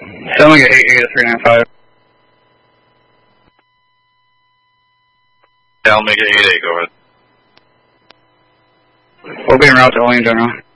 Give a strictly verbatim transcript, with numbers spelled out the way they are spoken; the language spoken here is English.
Selling at eight eight to three nine five. Omega eight eight, go ahead. We'll be en route to Olean General.